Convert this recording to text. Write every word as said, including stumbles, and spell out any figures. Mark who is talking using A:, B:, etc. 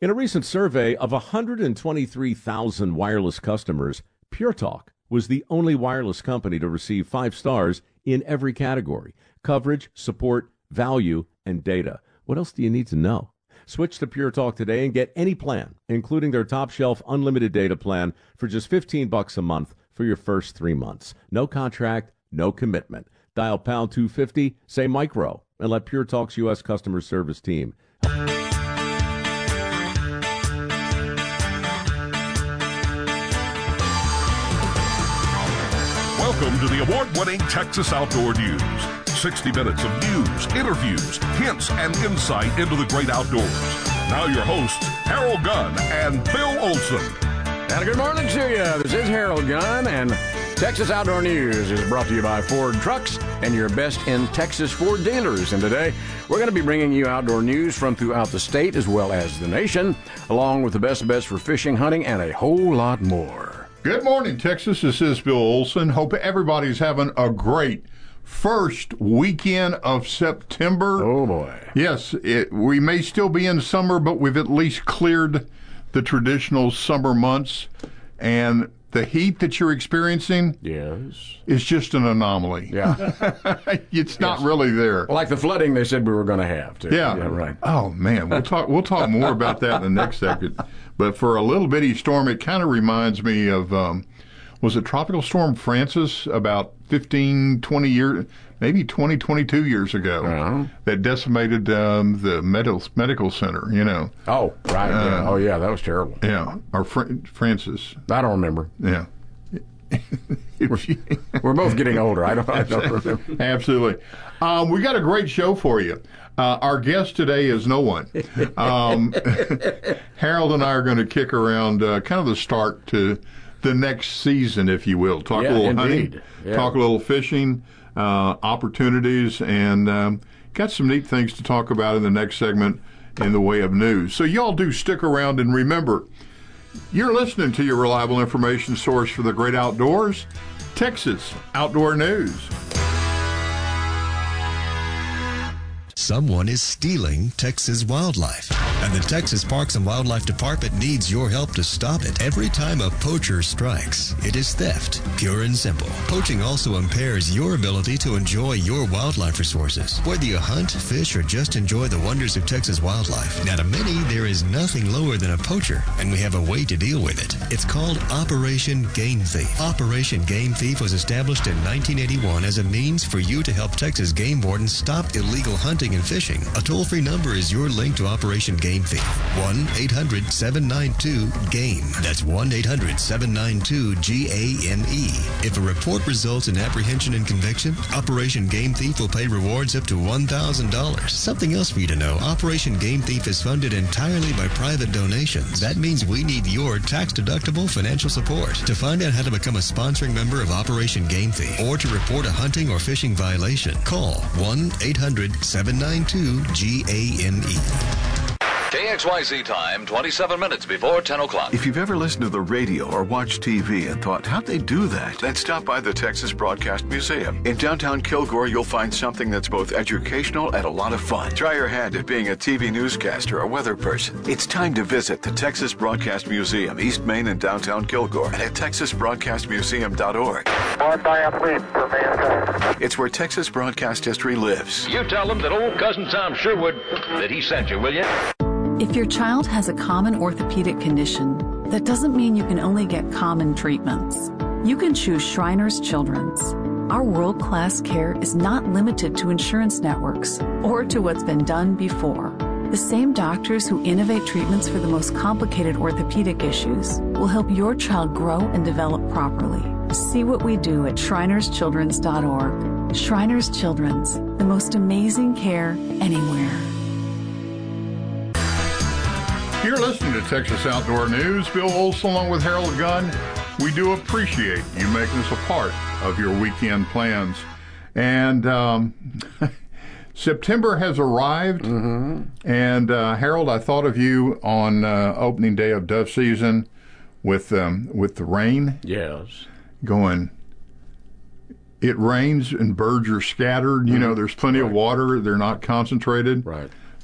A: In a recent survey of one hundred twenty-three thousand wireless customers, Pure Talk was the only wireless company to receive five stars in every category: coverage, support, value, and data. What else do you need to know? Switch to Pure Talk today and get any plan, including their top shelf unlimited data plan, for just fifteen bucks a month for your first three months. No contract, no commitment. Dial pound two fifty, say micro, and let Pure Talk's U S customer service team.
B: Welcome to the award-winning Texas Outdoor News. sixty minutes of news, interviews, hints, and insight into the great outdoors. Now your hosts, Harold Gunn and Bill Olson.
C: And good morning to you. This is Harold Gunn, and Texas Outdoor News is brought to you by Ford Trucks and your best in Texas Ford dealers. And today, we're going to be bringing you outdoor news from throughout the state as well as the nation, along with the best bets for fishing, hunting, and a whole lot more.
D: Good morning, Texas. This is Bill Olson. Hope everybody's having a great first weekend of September.
C: Oh, boy.
D: Yes, it, we may still be in summer, but we've at least cleared the traditional summer months. And the heat that you're experiencing
C: yes.
D: is just an anomaly.
C: Yeah.
D: It's not
C: yes.
D: really there.
C: Like the flooding they said we were going to have, too.
D: Yeah.
C: yeah. Right.
D: Oh, man. We'll talk, we'll talk more about that in the next second. But for a little bitty storm, it kind of reminds me of... Um, was it Tropical Storm Francis about fifteen, twenty years, maybe twenty, twenty-two years ago,
C: uh-huh.
D: that decimated um, the medical medical center, you know.
C: Oh, right. Uh, yeah. Oh, yeah, that was terrible.
D: Yeah, or Fr- Francis.
C: I don't remember.
D: Yeah.
C: we're, we're both getting older. I don't, I don't remember.
D: Absolutely. Um, we got a great show for you. Uh, our guest today is no one. Um, Harold and I are going to kick around uh, kind of the start to the next season, if you will. Talk
C: yeah,
D: a little
C: indeed.
D: hunting,
C: yeah.
D: talk a little fishing, uh, opportunities, and um, got some neat things to talk about in the next segment in the way of news. So y'all do stick around, and remember, you're listening to your reliable information source for the great outdoors, Texas Outdoor News.
E: Someone is stealing Texas wildlife, and the Texas Parks and Wildlife Department needs your help to stop it. Every time a poacher strikes, it is theft, pure and simple. Poaching also impairs your ability to enjoy your wildlife resources. Whether you hunt, fish, or just enjoy the wonders of Texas wildlife, now to many, there is nothing lower than a poacher, and we have a way to deal with it. It's called Operation Game Thief. Operation Game Thief was established in nineteen eighty-one as a means for you to help Texas game wardens stop illegal hunting and fishing. A toll-free number is your link to Operation Game Thief. one eight hundred seven nine two GAME. That's one eight hundred seven nine two G A M E. If a report results in apprehension and conviction, Operation Game Thief will pay rewards up to one thousand dollars. Something else for you to know, Operation Game Thief is funded entirely by private donations. That means we need your tax-deductible financial support. To find out how to become a sponsoring member of Operation Game Thief or to report a hunting or fishing violation, call one eight hundred seven nine two G A M E.
F: K X Y Z time, twenty-seven minutes before ten o'clock.
G: If you've ever listened to the radio or watched T V and thought, how'd they do that? Then stop by the Texas Broadcast Museum. In downtown Kilgore, you'll find something that's both educational and a lot of fun. Try your hand at being a T V newscaster or weather person. It's time to visit the Texas Broadcast Museum, East Main in downtown Kilgore, and at texas broadcast museum dot org. It's where Texas broadcast history lives.
H: You tell them that old cousin Tom Sherwood, that he sent you, will you?
I: If your child has a common orthopedic condition, that doesn't mean you can only get common treatments. You can choose Shriners Children's. Our world-class care is not limited to insurance networks or to what's been done before. The same doctors who innovate treatments for the most complicated orthopedic issues will help your child grow and develop properly. See what we do at shriners children's dot org. Shriners Children's, the most amazing care anywhere.
D: You're listening to Texas Outdoor News. Bill Olson along with Harold Gunn. We do appreciate you making us a part of your weekend plans. And um, September has arrived.
C: Mm-hmm.
D: And uh, Harold, I thought of you on uh, opening day of dove season with um, with the rain.
C: Yes.
D: Going, it rains and birds are scattered. You
C: mm-hmm.
D: know, there's plenty
C: right.
D: of water. They're not concentrated.
C: Right.